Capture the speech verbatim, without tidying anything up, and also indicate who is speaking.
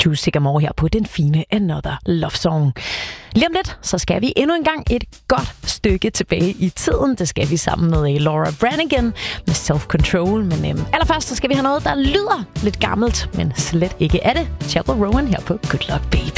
Speaker 1: Stu Sycamore her på den fine Another Love Song. Lige om lidt, så skal vi endnu en gang et godt stykke tilbage i tiden. Det skal vi sammen med Laura Branigan med Self Control. Men øhm, allerførst, så skal vi have noget, der lyder lidt gammelt, men slet ikke er det. Chapel Rowan her på Good Luck Baby.